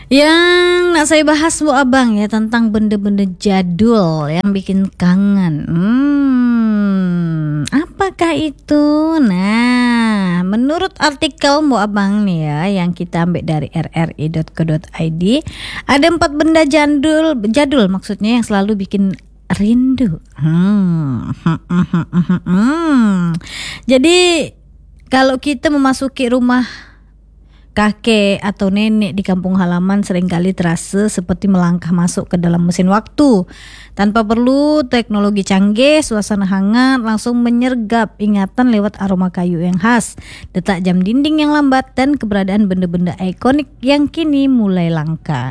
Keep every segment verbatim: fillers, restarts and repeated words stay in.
Yang nak saya bahas Bu Abang ya tentang benda-benda jadul yang bikin kangen. Hmm, apakah itu? Nah, menurut artikel Bu Abang nih ya yang kita ambil dari r r i dot co dot i d, ada empat benda jadul, jadul maksudnya yang selalu bikin rindu. Hmm. Hmm, hmm, hmm, hmm, hmm. Jadi kalau kita memasuki rumah kakek atau nenek di kampung halaman seringkali terasa seperti melangkah masuk ke dalam mesin waktu. Tanpa perlu teknologi canggih, suasana hangat langsung menyergap ingatan lewat aroma kayu yang khas, detak jam dinding yang lambat, dan keberadaan benda-benda ikonik yang kini mulai langka.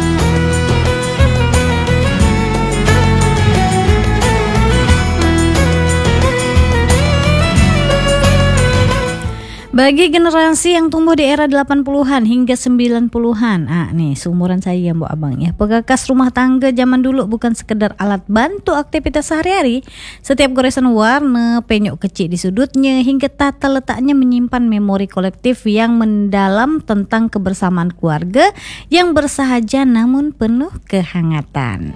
Bagi generasi yang tumbuh di era delapan puluhan hingga sembilan puluhan, ah nih seumuran saya Bu Abang ya, perkakas rumah tangga zaman dulu bukan sekedar alat bantu aktivitas sehari-hari. Setiap goresan warna, penyok kecil di sudutnya, hingga tata letaknya menyimpan memori kolektif yang mendalam tentang kebersamaan keluarga yang bersahaja namun penuh kehangatan.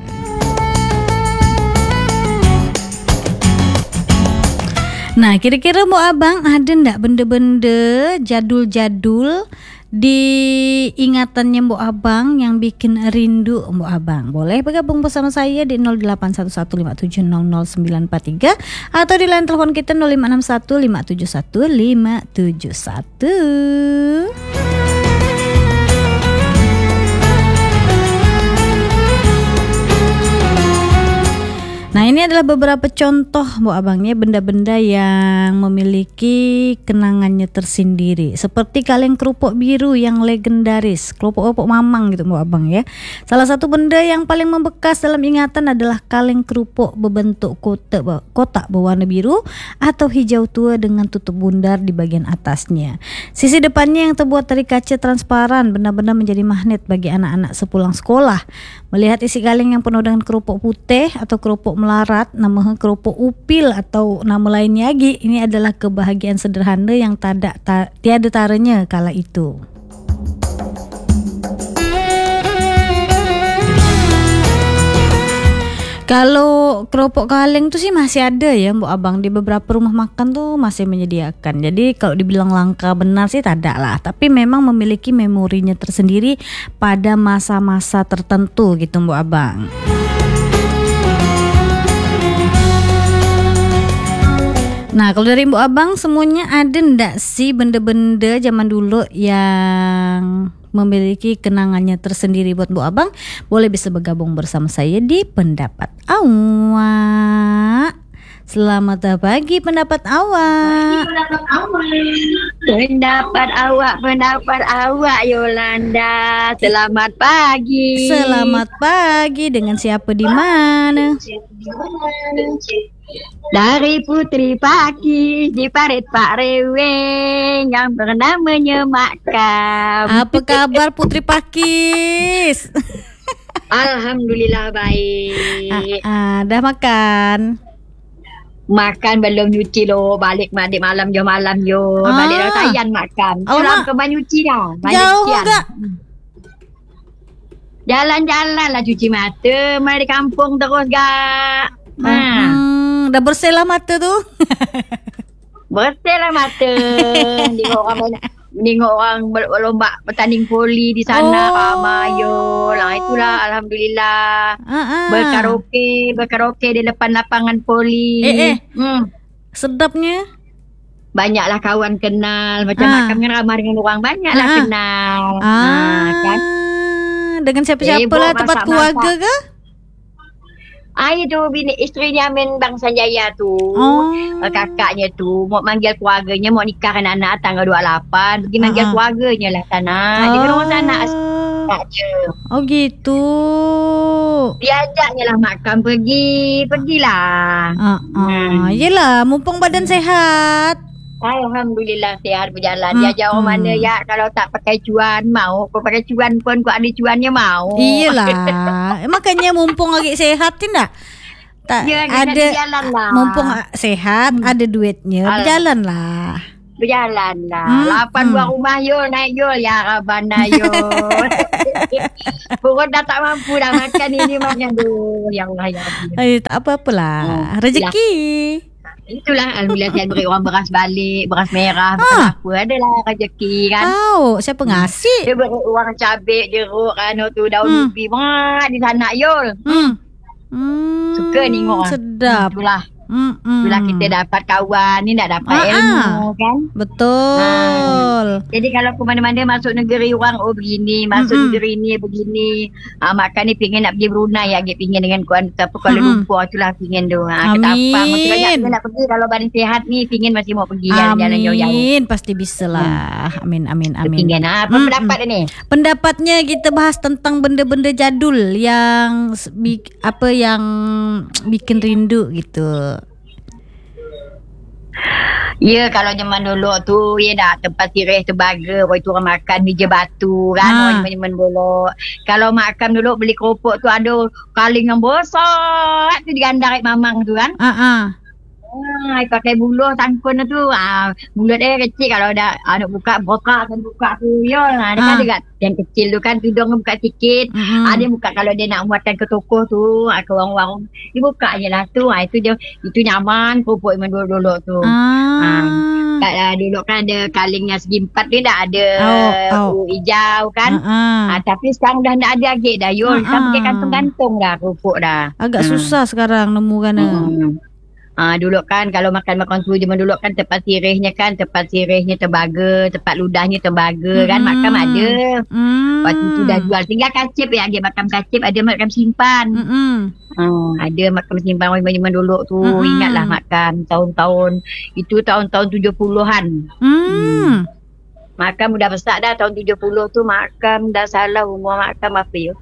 Nah, kira-kira Bu Abang ada ndak benda-benda jadul-jadul di ingatannya Bu Abang yang bikin rindu Bu Abang? Boleh bergabung bersama saya di nol delapan satu satu lima tujuh nol nol sembilan empat tiga atau di line telepon kita nol lima enam satu lima tujuh satu lima tujuh satu. Nah, ini adalah beberapa contoh Bu Abangnya benda-benda yang memiliki kenangannya tersendiri, seperti kaleng kerupuk biru yang legendaris, kerupuk-kerupuk mamang gitu Bu Abang ya. Salah satu benda yang paling membekas dalam ingatan adalah kaleng kerupuk berbentuk kotak, kotak berwarna biru atau hijau tua dengan tutup bundar di bagian atasnya. Sisi depannya yang terbuat dari kaca transparan benar-benar menjadi magnet bagi anak-anak sepulang sekolah. Melihat isi kaleng yang penuh dengan kerupuk putih atau kerupuk melarat, nama kerupuk upil atau nama lainnya lagi, ini adalah kebahagiaan sederhana yang tada, ta, tiada taranya kala itu. Kalau kerupuk kaleng tuh sih masih ada ya Bu Abang, di beberapa rumah makan tuh masih menyediakan. Jadi kalau dibilang langka benar sih tidak lah, tapi memang memiliki memorinya tersendiri pada masa-masa tertentu gitu Bu Abang. Nah, kalau dari Bu Abang semuanya ada ndak sih benda-benda zaman dulu yang memiliki kenangannya tersendiri buat Bu Abang? Boleh bisa bergabung bersama saya di pendapat awak. Selamat pagi pendapat awak. Pendapat awak. Pendapat awak, pendapat awak Yolanda. Selamat pagi. Selamat pagi, dengan siapa di mana? Dari Putri Pakis di Parit Pak Reweng yang pernah menyemakkan. Apa kabar Putri Pakis? Alhamdulillah baik. Ah, ah, dah makan? Makan belum nyuci loh. Balik balik malam jo malam jo. Ah. Balik dah tayan makan. Pulang ke nyuci dah. Jauh enggak? Jalan-jalan lah cuci mata. Mari kampung terus gak. Hmm, dah bersih lah mata tu. Bersih lah mata. Tengok orang main, tengok orang berlomba bertanding voli di sana. Oh. Ramai yo. Lah itulah alhamdulillah. Uh-uh. Berkaraoke, berkaraoke di depan lapangan voli. Eh eh. Hmm. Sedapnya? Banyaklah kawan kenal. Macam Ah. makan ramai dengan orang banyaklah Ah. kenal. Ah, Ha, kan? dengan siapa-siapa Sibuk lah, tempat masak-masak. keluarga ke? Ah, itu bini isterinya Amin Bang Sanjaya tu. Oh. Kakaknya tu mau manggil keluarganya, mau nikah anak-anak tanggal dua puluh lapan. Pergi manggil Ah. keluarganya lah sana. Dia kan orang sana kakaknya. Oh gitu. Diajaknya lah makan pergi. Pergilah. Ah, ah. Hmm. Yelah, mumpung badan sehat. Alhamdulillah sihat berjalan. Hmm, Dia jauh hmm. mana ya kalau tak pakai cuan mau. Kau pakai cuan pun kau ada cuannya mau. Iyalah. Makanya mumpung lagi sehat tidak? Tak Ya, kita ada berjalan lah. mumpung sehat, Hmm. ada duitnya, Al- berjalan lah. Berjalan lah. Hmm, Lapan hmm. buah rumah yo naik yo ya Rabana yo. perut dah tak mampu dah makan ini makan tu. Ya Allah, ya Allah. Eh, tak apa-apalah. Oh, Rezeki. Itulah alhamdulillah saya beri orang beras balik, beras merah, beras Ha. apa adalah rezeki kan. Tahu siapa ngasih? Dia beri orang cabai, jeruk, anu tu daun Hmm. ubi. Mak di sana Yul. Hmm. Hmm. Suka ni orang. Sedap. Itulah. Hmm. hmm. Itulah kita dapat kawan ni, nak dapat Ah, ilmu kan. Betul. Jadi kalau ke mana-mana masuk negeri orang, oh begini, masuk Mm-mm. negeri ni begini. Ha, makan ni pingin nak pergi Brunei, agak pingin dengan kuan apa Kuala Mm-mm. Lumpur, itulah pingin tu. Ha, ketapang masih banyak Amin. pingin nak pergi, kalau badan sihat ni pingin masih mau pergi jalan-jalan jauh-jauh. Amin. Pasti bisa lah. Amin, amin, amin. Pingin. Ha, apa Mm-mm. pendapat dia ni? Pendapatnya kita bahas tentang benda-benda jadul yang s- bi- apa yang bikin rindu gitu. Ya, kalau zaman dulu tu, ya dah tempat sirih terbaga, waktu tu orang makan meja batu kan, Ha. orang zaman dulu. Kalau makan dulu beli keropok tu ada kaling yang besar tu digandar mamang tu kan. Ah ah. Ah, pakai buluh tangkun tu. Ah, mulut dia kecil, kalau dah ah, nak buka buka kan buka tu ya. Ah, dia Ah. kan dekat yang kecil tu kan tudung buka sikit. Mm-mm. Ah, dia buka kalau dia nak muatan ke toko tu, ah, ke warung-warung, dia buka je lah tu. Ah, itu dia itu nyaman kerupuk zaman dulu-dulu tu. Ah. Kat, uh, dulu kan ada kalingnya segi empat dia dah ada Oh, oh. uh, hijau kan. Ah, ah. Ah, tapi sekarang dah tak ada lagi dah Yul. Ah, Sekarang pakai ah. kantung-kantung dah kerupuk dah. Agak Hmm. susah sekarang nemu kan. Hmm. Ah, dulu kan kalau makan-makan tu zaman dulu kan tempat sirihnya kan, tempat sirihnya terbaga, tempat ludahnya terbaga kan, Mm-mm. makan ada. Hmm. Waktu tu dah jual. Tinggal kacip ya, dia makan kacip, ada makan simpan. Mm-mm. Hmm, ada makan simpan orang zaman dulu tu. Mm-mm. Ingatlah makan tahun-tahun itu tahun-tahun tujuh puluhan. Hmm. Makan dah besar dah tahun tujuh puluh tu, makan dah salah umur makan apa ya?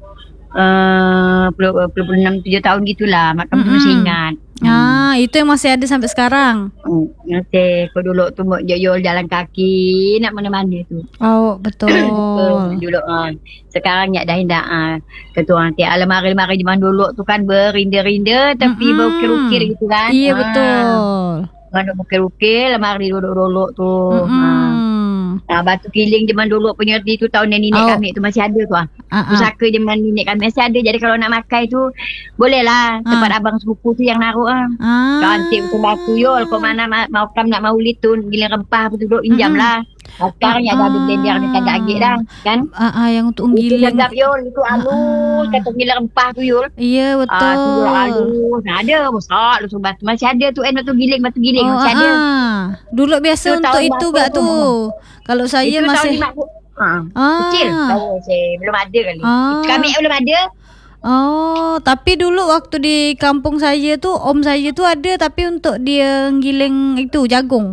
Uh, puluh puluh enam tujuh tahun gitulah makan tu Mm-mm. masih ingat. Ah, itu yang masih ada sampai sekarang. Hmm. Nanti kau dulu tu mau jayol jalan kaki nak mana-mana tu. Oh, betul. Dulu ah. Sekarang ya dah hendak ah. Ketua nanti alamari-alamari zaman dulu tu kan berinda-rinda tapi Mm-mm. berukir-ukir gitu kan. Iya, Ah. betul. Mana berukir-ukir lamari dulu-dulu tu. Ah. Mm-mm. Ah, batu kiling zaman dulu punya tu tahun nenek Oh. kami tu masih ada tu ah. Ah, ah. Pusaka zaman nenek kami masih ada. Jadi kalau nak makan tu boleh lah tempat abang sepupu tu yang naruh ah. Ah. Cantik betul batu Yul. Kau mana ma- mau kam nak maulid tu gila rempah betul duduk injam Mm-mm. lah. Sekarang ya dah ada blender ni tak ada agak dah kan. Ah, ah, yang untuk Itu nggiling. sedap Yul. Itu halus. Ah. Kata gila rempah tu Yul. Iya, Ah, betul. tu Yul halus. Nah, ada besar lu batu. Masih ada tu eh batu giling batu giling Oh, masih ah, ada. ah. Dulu biasa Itu untuk tahun itu berapa gak tu, tu. Kalau saya Itu tahun masih lima puluh. Ha. Ah. Kecil. Tahu saya belum ada kali. Ah. Kami belum ada. Oh, tapi dulu waktu di kampung saya tu, om saya tu ada tapi untuk dia giling itu jagung.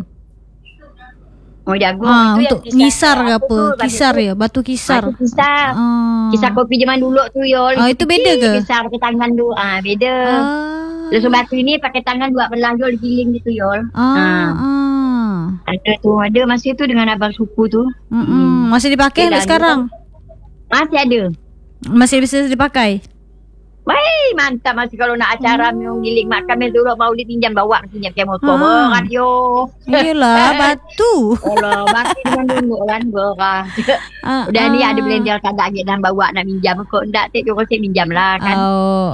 Oh jagung Ah, itu untuk yang ngisar ke apa apa? tu, batu Kisar tu. ya, batu kisar. Batu kisar. Ah. Kisar kopi zaman dulu tu Yul. Ah, itu beda kecil, ke? Kisar pakai tangan tu. Ah, beda. Ah. Lepas batu ini pakai tangan dua belah Yul giling gitu Yul. Ah, ah. Ada tu, ada masa tu dengan abang suku tu. Mm-mm. Masih dipakai Yelah, tak sekarang? Masih ada. Masih bisa dipakai? Wai, mantap masih kalau nak acara oh. giling makan mel dulu mau pinjam bawa pinjam ke motor Ah. berat yo. Iyalah, batu. Kalau baki dengan dulu kan berat. Ah, Udah ni ah. ada blender tak ada lagi dan bawa nak minjam kok ndak tek kau saya minjam lah kan. Oh.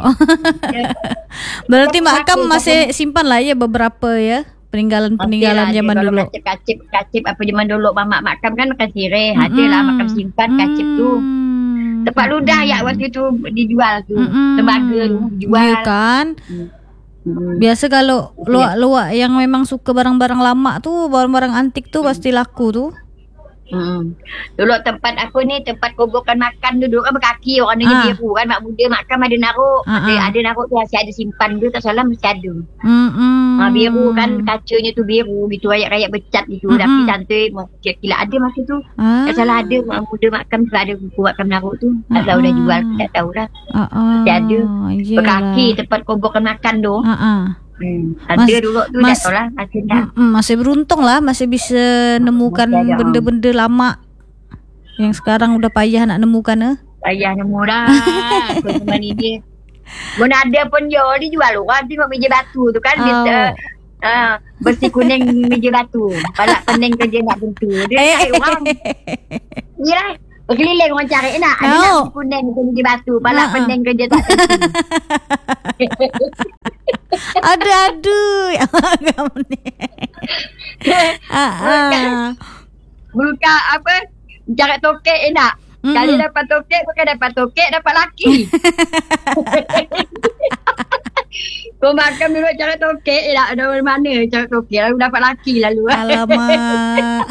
Berarti Mak Kam masih simpan lah ya beberapa ya peninggalan-peninggalan Okey lah, zaman dia dulu. Kalau kacip kacip apa zaman dulu mamak makam kan makan sireh. Ada lah makam simpan kacip tu. Mm. Tempat ludah ya waktu tu dijual tu. Mm-mm. Tembaga tu dijual. Ya kan? Hmm. Biasa kalau luak-luak yang memang suka barang-barang lama tu, barang-barang antik tu pasti laku tu. Hmm. Dulu tempat aku ni tempat kuburkan makan tu dulu kan berkaki orang ni Ah. biru kan mak muda makam ada naruh. Ah, Ada ah. ada naruh tu masih ada simpan tu tak salah mesti ada. Hmm. Ha, biru kan kacanya tu biru gitu rayak-rayak becat gitu Mm-mm. tapi cantik macam kila ada masa tu. Ah. Tak salah ada mak muda makam tu ada buku makam naruh tu. Tak tahu dah jual tak tahu dah. Ah, ah. Masih ada. Iyalah. Berkaki tempat kuburkan makan tu. Ah, ah. Hmm. Ada Mas- dulu tu mas- tak tahu lah masih dah. Mm-mm, masih beruntung lah masih bisa nemukan Masih ada, ah. benda-benda lama yang sekarang udah payah nak nemukan eh. Payah nemu dah. Aku cuma ni dia. Mana ada pun dia dia jual orang tengok meja batu tu kan. Dia, Oh. uh, uh, bersih kuning meja batu. Palak pening kerja nak bentuk. Dia Eh. cari orang. Yalah. Berkeliling orang cari nak. Ada Tahu. nak kuning kerja batu. Palak Ha-ha. pening kerja tak tentu. Aduh-aduh. Kamu ni. Ah, ah. Buka apa? Cari tokek enak. Mm-mm. Kali dapat tokek, bukan dapat tokek, dapat laki. Kau makan dulu cari tokek, enak. Ada mana cari tokek, lalu dapat laki lalu. Alamak.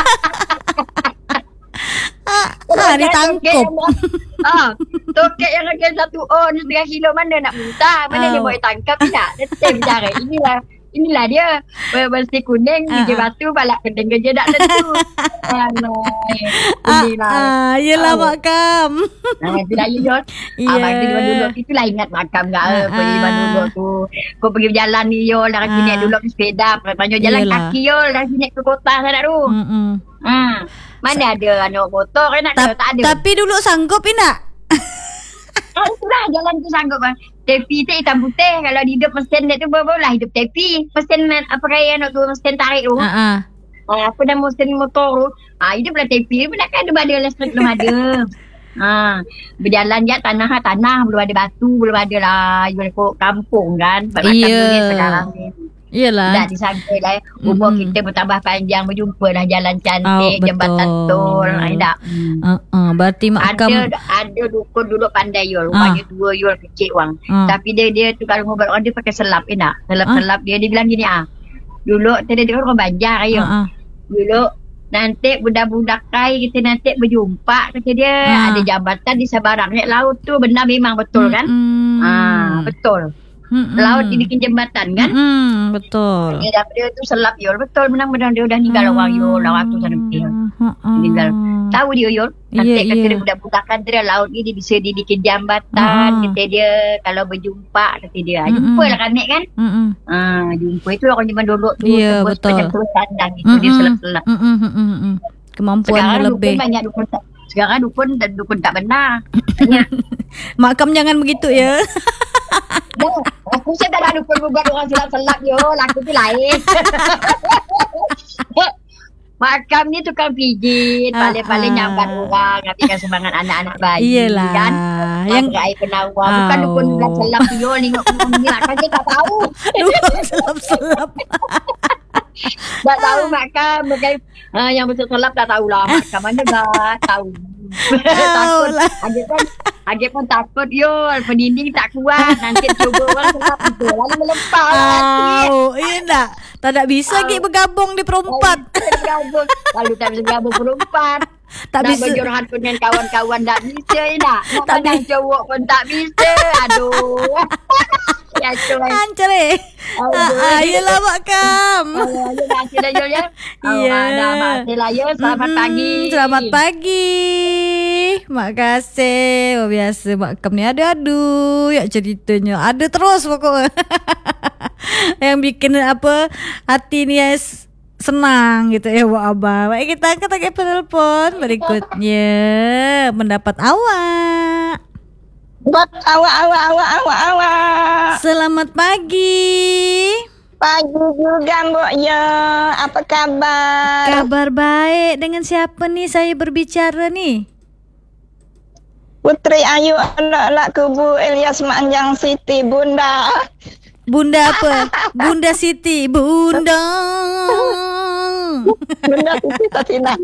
Ah, ditangkup. Ah, tokek yang harga satu on setengah kilo mana nak muntah, mana dia Oh. boleh tangkap tak? Dia bicara inilah inilah dia bersih kuning Ah, kerja ah. batu balak kedeng kerja tak tentu. Alai. Ah, Inilah. ah, yelah Oh. makam. Nah, itu dah you. Ya. Ah, bagi dulu dulu itulah ingat makam enggak Ah, eh pergi ah. dulu tu. Kau pergi berjalan ni yo, dah sini Ah. dulu ke sepeda, panjang jalan Yelah. kaki yo, dah sini ke kota sana tu. Mm-mm. Hmm. Mana ada anak motor kan nak Ta- tak ada. Tapi dulu sanggup indak? Ah, itulah jalan tu sanggup kan. Tepi tu hitam putih. Kalau hidup mesin dia tu boleh hidup tepi. Mesin apa kaya anak tu mesin tarik tu. Ha ah. Ah, apa nama mesin motor tu. Ah, hiduplah tepi. Mana kan ada badai listrik belum ada. Ah, berjalan je tanah lah, tanah belum ada batu, belum ada lah. You kok kampung kan. Sebab macam Iya. tu ni sekarang ni. Dah Iyalah. disangka lah. Umur Mm-mm. kita bertambah panjang, berjumpa lah jalan Oh, cantik, betul. jambatan tol. Ah, tak. Hmm. Uh, uh, berarti makam. Ada ada dukun dulu pandai yul, rumahnya dua yul kecil wang. Ah. Tapi dia dia tu kalau ngobrol orang dia pakai selap enak. Selap-selap dia dia bilang gini ah. Dulu tadi dia orang Banjar ayo. Ah, ah. Dulu nanti budak-budak kai kita nanti berjumpa kata dia Ah. ada jambatan di seberang nek laut tu benar memang betul kan? Mm-mm. Ah, betul. Mm-mm. Laut dibikin jambatan kan? Mm-mm, betul. Dia dah dia tu selap yul betul benar-benar dia dah ninggal orang yul dah ratusan lebih. Meninggal. Tahu dia yul. Nanti Ya, kata ya. dia budak-budak kan dia laut ni dia bisa dibikin jambatan Ah. kata dia kalau berjumpa kata dia. Mm-mm. Jumpa lah kan Nek kan? Mm-mm. Ah, jumpa itu orang zaman dulu tu Ya, terus betul. macam terus sandang itu dia Mm-mm. selap-selap. Mm-mm, mm-mm, mm-mm. Kemampuan Sekarang dukun lebih. banyak dukun tak. Sekarang dukun dan dukun tak benar. Makam jangan begitu ya. Dah, aku saya tak ada dukun buat orang selap-selap yo, laku tu lain. Makam ni tukang pijit, Ah, paling-paling ah. nyambat orang, ngapikan semangat anak-anak bayi. Iyalah. Kan? Yang Yang air penawar. Bukan Au. dukun bulan selap tu, yo, tengok punya. Kan dia tak tahu. dukun selap-selap. Tak tahu makam. Bukan, uh, yang betul selap tak tahulah. Makam mana dah tahu. Takut. lah. Agak pun, agak pun takut, yo. Pendinding tak kuat. Nanti cuba orang selap itu. Lalu melempar. Au, iya tak? Tak nak bisa lagi bergabung di perempat. Bergabung. Lalu tak bisa gabung perempat. Tak nak bisa. berjodohan pun dengan kawan-kawan tak bisa nak. Nak Tak pandang cowok pun tak bisa. Aduh. Ya cuy. Hancur eh. Aduh. Ah, ah, yelah makam. Oh, ya masih lah Yul ya. Oh, Iya. ada masih lah Yul. Selamat Mm-mm, pagi. Selamat pagi. Makasih. Oh, biasa makam ni ada-adu ya ceritanya. Ada terus pokoknya. Yang bikin apa hati ni yes, senang gitu ya buat abang. Baik kita angkat lagi penelpon berikutnya mendapat awak. Buat awak, awak, awak, awak, awak. Selamat pagi. Pagi juga, Mbok ya. Apa kabar? Kabar baik. Dengan siapa nih saya berbicara nih? Putri Ayu anak-anak kubu Ilyas Manjang Siti, Bunda. Bunda apa? Bunda Siti. Bunda. Bunda Siti Tatina.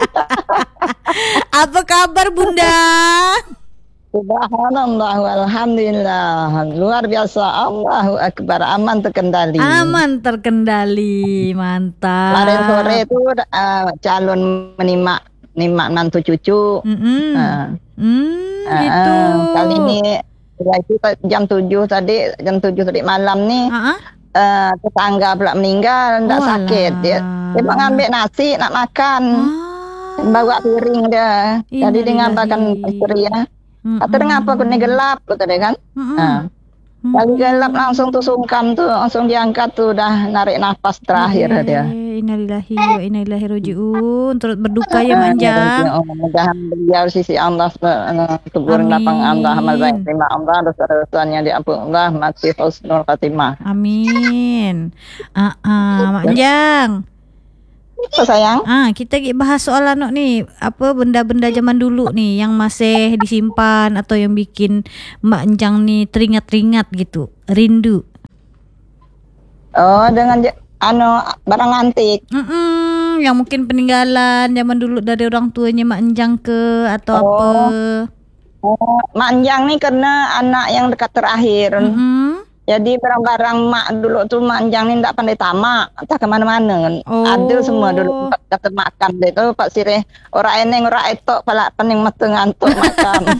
Apa kabar Bunda? Subhanallah walhamdulillah. Luar biasa. Allahu Akbar. Aman terkendali. Aman terkendali. Mantap. Kemarin sore itu uh, calon menimak nimak nantu cucu. Mm-mm. Uh, Hmm, uh, gitu. Kali ini ya itu jam tujuh tadi, jam tujuh tadi malam nih. Ah, ah. Uh, tetangga pula meninggal, tak Walah. sakit dia. Dia mau ngambil nasi nak makan, Ah. bawa piring dia. Jadi dia ngabarkan Innalillahi. isteri ya. Mm-mm. Kata ngapa aku ni gelap kata dia kan. Mm-mm. Nah, Mm-mm. kali gelap langsung tuh sungkan tuh, langsung diangkat tuh dah narik nafas terakhir Eh, dia. Innalillahi wa inna ilaihi rajiun. Turut berduka ya Manjang. Oh, mudah-mudahan beliau sisi Allah kubur Amin. lapang Allah amal baik terima Allah dosa-dosanya diampuni Allah mati husnul khatimah. Amin. Ah, ah, Manjang. Apa sayang? Ah, kita lagi bahas soal anu ni, apa benda-benda zaman dulu ni yang masih disimpan atau yang bikin Mak Enjang ni teringat-teringat gitu, rindu. Oh, dengan je- anu barang antik. Mm-mm, yang mungkin peninggalan zaman dulu dari orang tuanya Mak Enjang ke atau Oh. apa. Oh, Mak Enjang ni kena anak yang dekat terakhir. Mm-mm. Jadi barang-barang mak dulu tu Mak Enjang ni tak pandai tamak, tak ke mana-mana. Oh. Ada semua dulu tempat kata makan dia tu Pak Sireh. Orang eneng orang etok pala pening mata ngantuk makan.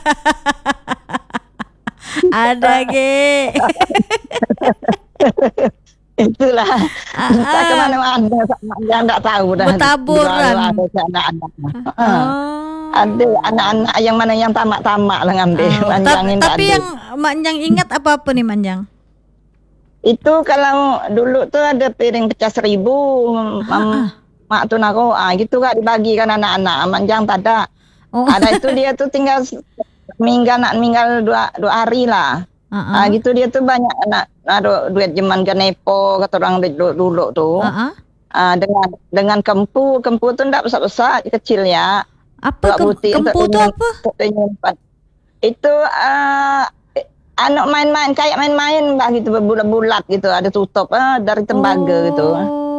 Ada ge. Itulah. Ah, Tak ke ah. mana-mana Mak Enjang tak tahu dah. Bertaburan. Ada anak-anak. Ha. Oh. Ada anak-anak yang mana yang tamak-tamak lah ngambil. Oh, Mak Enjang tapi ni tak tapi ada. yang Mak Enjang ingat apa-apa nih Mak Enjang? Itu kalau dulu tu ada piring pecah seribu, mam, mak tu naro, ah gitu kan dibagikan anak-anak, manjang tak ada. Oh. Ada itu dia tu tinggal minggal nak minggal dua dua hari lah. Uh-uh. Ah gitu dia tu banyak nak naruh duit zaman ganepo kata orang dulu, dulu tu. Uh-uh. Ah dengan dengan kempu, kempu tu ndak besar-besar, kecil ya. Apa Buat ke, putih untuk kempu tu penyimpan- apa? untuk penyimpan. Itu ah anak main-main kayak main-main bah gitu berbulat-bulat gitu ada tutup ah dari tembaga oh. gitu.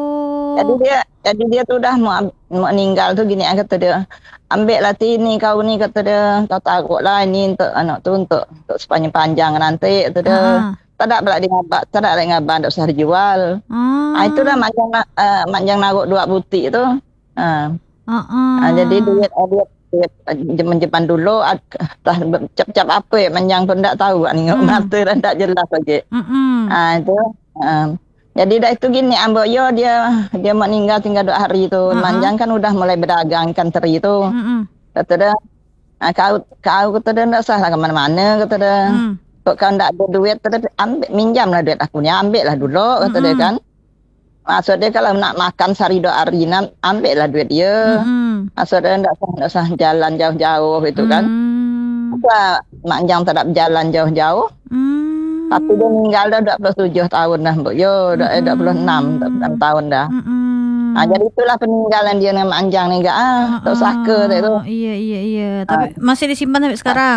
Jadi dia jadi dia tu dah mau, mau meninggal tu gini kata dia. Ambil lah ni kau ni kata dia. Kau takut lah ini untuk anak tu untuk untuk sepanjang-panjang nanti kata dia. Ah. Tak ada pula dia ngabak, tak ada lagi ngabak tak usah dijual. Ah. Ah itu dah manjang uh, manjang naruk dua butik tu. Ah. Uh-uh. Ah, jadi duit ah, duit duit zaman-zaman dulu ah, dah cap-cap apa ya manjang pun tak tahu ah, nengok Hmm. mata dan tak jelas lagi. Mm-mm. Ah itu ah, jadi dah itu gini ambil yo dia dia mau meninggal tinggal dua hari tu. Uh-uh. Manjang kan udah mulai berdagang ikan teri tu. Mm-mm. Kata dia ah, kau kau kata dia tak usah lah ke mana-mana kata dia. Mm. Kok kau tak ada duit kata dia ambil minjam lah duit aku ni ambil lah dulu kata dia Mm-mm. kan. Maksud dia kalau nak makan sehari dua hari nak ambil lah duit dia. Mm-mm. Maksud dia tak usah, tak usah jalan jauh-jauh itu kan. Mm. Apa Mak Enjang tak ada berjalan jauh-jauh. Mm. Tapi dia meninggal dah dua puluh tujuh tahun dah. Mbak. Yo, dah eh, dua puluh enam, dua puluh enam tahun dah. Mm-mm. Ah, jadi itulah peninggalan dia dengan Mak Enjang ni. Gak, ah, tak usah ke dia tu. Iya iya iya. Tapi masih disimpan sampai sekarang.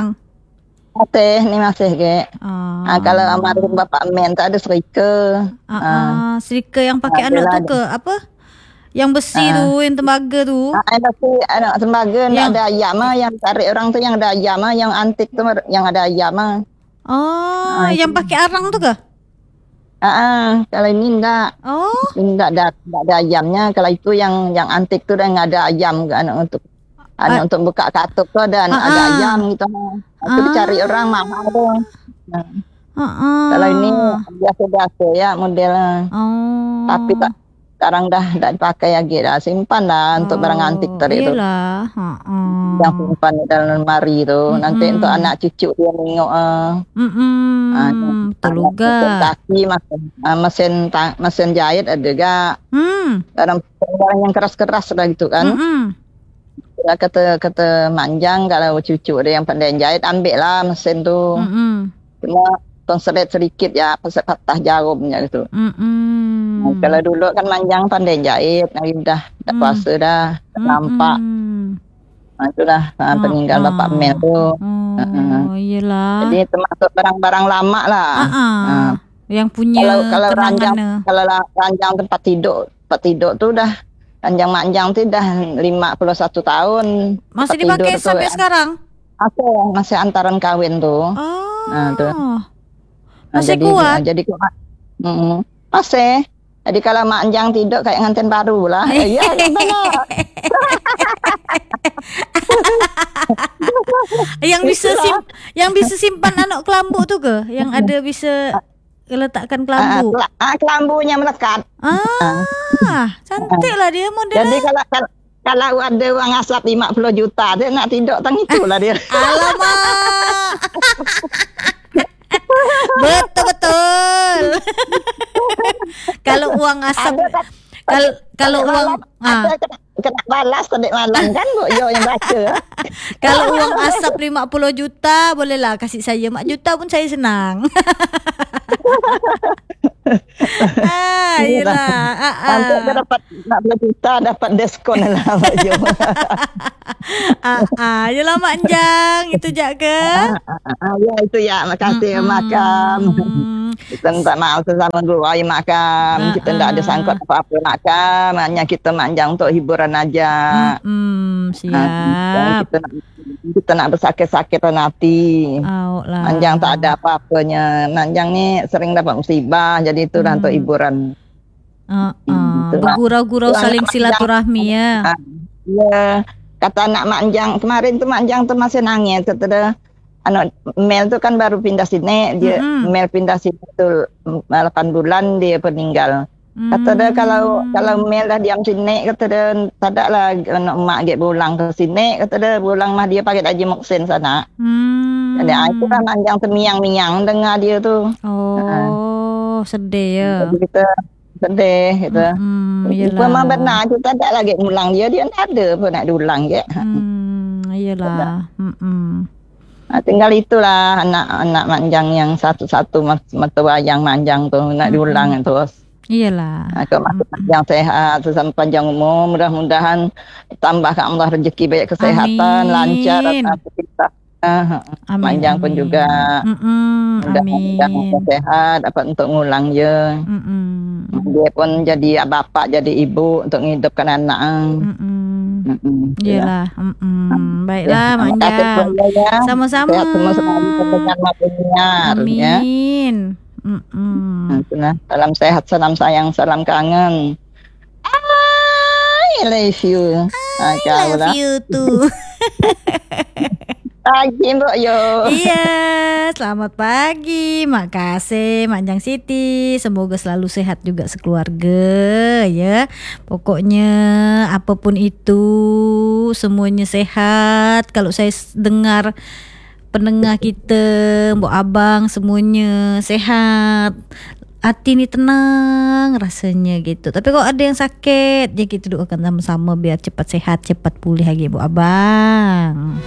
Masih, ni masih ke. Oh. Ah, kalau almarhum Bapak Men tak ada serika. Ah, Ah. ah, serika yang pakai Ah, anak tu ada. ke apa? Yang besi tu, yang tembaga tu. Ah, ada si anak tembaga Yang- yang ada ayam ah, yang tarik orang tu yang ada ayam ah, yang antik tu yang ada ayam ah. Oh, Ah, yang pakai arang tu ke? Ah, ah, kalau ini enggak. Oh, Ini enggak ada enggak ada ayamnya. Kalau itu yang yang antik tu dah enggak ada ayam kan untuk Ah. anak untuk buka katuk tu ada Ah, ada ah. ayam gitu. Itu Ah. dicari orang mahal tu. Nah, ah, ah. kalau ini biasa-biasa ya modelnya. Oh. Tapi tak sekarang dah tak dipakai lagi dah simpan dah untuk barang antik tadi tu. Iyalah. Ha, ah. Yang simpan di dalam lemari tu. Nanti Mm-mm. untuk anak cucu dia tengok ah. Mm-mm. Ah, Betul anak juga. untuk kaki mesin ah, mesin tang- mesin jahit ada gak Hmm. dalam barang yang keras-keras dah gitu kan. Mm-mm. Ya, kata kata manjang kalau cucu dia yang pandai jahit ambil lah mesin tu. Mm-mm. Cuma penselit sedikit ya pasal patah jarumnya gitu. Mm-mm. Kalau dulu kan manjang pandai jahit, nah, dah tak Hmm. puasa dah, tak nampak. Mm-mm. Nah, itulah nah, peninggal Ah, Bapak ah. Mel tu. Oh, iyalah. Jadi termasuk barang-barang lama lah. Ah, ah. Ah. Yang punya Kalau kalau ranjang kenangan. kalau la- ranjang tempat tidur, tempat tidur tu dah ranjang manjang tu dah lima puluh satu tahun. Masih Tempat dipakai tidur tu, sampai ya. sekarang? Masih masih antaran kawin tu. Oh. Ah, tu. Masih Nah, jadi, kuat? Jadi kuat. Mm, masih. Jadi kalau mak anjang tidur kayak nganten baru lah. Eh, ya, yang benar. yang bisa Itulah. sim yang bisa simpan anak kelambu tu ke? Yang ada bisa letakkan Ah, kelambu. kela- ah, kelambunya melekat. Ah, cantik lah dia model. Jadi kalau, kalau kalau ada uang asap lima puluh juta dia nak tidur tang itulah dia. Alamak. Betul betul. Kalau uang asap Ada kan- kalau kalau Tadi uang malam, ah, ada kena, kena balas tadi malam kan Bu Yo yang baca. kalau uang asap lima puluh juta bolehlah kasih saya mak juta pun saya senang. Ah, iyalah. Ah, Nanti ah. dia dapat nak beli juta dapat diskon lah Mak Jo. Ah, ah. Yelah Mak Anjang, itu jak ke? Ah, ya itu ya, makasih Mm-mm. makam. Kita minta maaf sesama guru ayah makam. Kita tidak ada sangkut apa-apa makam. Hanya kita manjang untuk hiburan aja. Mm-mm, Ah, siap. kita nak kita nak bersakit-sakitan hati. Awak lah. Manjang tak ada apa-apanya. Manjang ni sering dapat musibah. Jadi itu dah Hmm. untuk hiburan. Ah, Hmm, ah. itulah. Bergurau-gurau Itu saling anak silaturahmi ya. Ah, ya, kata anak manjang kemarin tu manjang tu masih nangis. Kata dia, anak Mel tu kan baru pindah sini. Dia Mm-mm. Mel pindah sini tu delapan bulan dia meninggal. Kata dia kalau kalau Mel dah diam sini, kata dia tak ada lah anak mak dia pulang ke sini. Kata dia pulang mah dia pakai Haji Muksin sana. Hmm. Jadi ah, itu kan manjang termiang-miang dengar dia tu. Oh, sedih ya. Jadi kita sedih gitu. Hmm, Itu iyalah. memang benar kita tak lagi ulang dia dia tak ada pun nak diulang je. Hmm, iyalah. Mm-mm. Nah, tinggal itulah anak-anak manjang yang satu-satu mertua yang manjang tu nak diulang terus. Iyalah. Nah, kalau masih panjang sehat, sampai panjang umur, mudah-mudahan tambahkan Allah rezeki banyak kesehatan, Amin. lancar atas kita. Amin, Panjang pun amin. juga. Mm-mm, Mudah-mudahan amin. sehat dapat untuk ngulang je. Mm-mm. Dia pun jadi bapak, jadi ibu untuk menghidupkan anak. Mm-mm. Mm-mm. Iyalah. Mm-mm. Baiklah, Mak Terima kasih Anjang. semuanya. Sama-sama. Sehat semua selalu pendengar Mak pendengar. Ya. Amin. Mm-mm. Itulah. Salam sehat, salam sayang, salam kangen. I love you. I Love you too. Pagi Mbak Yo. Iya, selamat pagi. Makasih Mak Anjang Siti. Semoga selalu sehat juga sekeluarga ya. Pokoknya apapun itu semuanya sehat. Kalau saya s- dengar pendengar kita, Mbok Abang semuanya sehat. Hati ni tenang rasanya gitu. Tapi kalau ada yang sakit, ya kita doakan sama-sama biar cepat sehat, cepat pulih lagi Mbok Abang.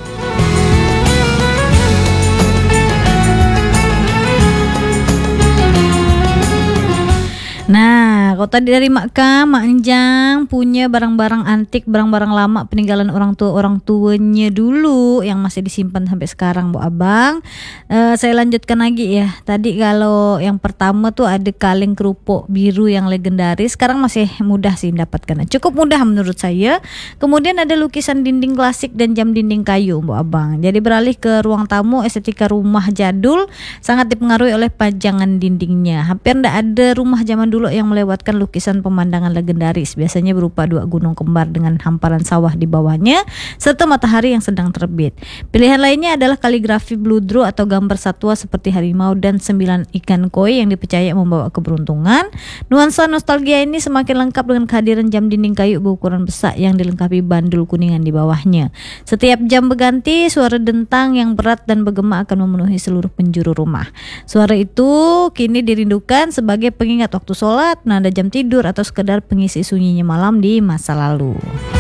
Nah, kalau tadi dari Mak Kam, Mak Anjang punya barang-barang antik, barang-barang lama peninggalan orang tua orang tuanya dulu yang masih disimpan sampai sekarang, Bu Abang. Eh, saya lanjutkan lagi ya. Tadi kalau yang pertama tuh ada kaleng kerupuk biru yang legendaris, sekarang masih mudah sih mendapatkan. Cukup mudah menurut saya. Kemudian ada lukisan dinding klasik dan jam dinding kayu, Bu Abang. Jadi beralih ke ruang tamu, estetika rumah jadul sangat dipengaruhi oleh pajangan dindingnya. Hampir tidak ada rumah zaman dulu yang melewatkan lukisan pemandangan legendaris, biasanya berupa dua gunung kembar dengan hamparan sawah di bawahnya serta matahari yang sedang terbit. Pilihan lainnya adalah kaligrafi bludru atau gambar satwa seperti harimau dan sembilan ikan koi yang dipercaya membawa keberuntungan. Nuansa nostalgia ini semakin lengkap dengan kehadiran jam dinding kayu berukuran besar yang dilengkapi bandul kuningan di bawahnya. Setiap jam berganti, suara dentang yang berat dan bergema akan memenuhi seluruh penjuru rumah. Suara itu kini dirindukan sebagai pengingat waktu sholat, penanda jam tidur, atau sekedar pengisi sunyinya malam di masa lalu.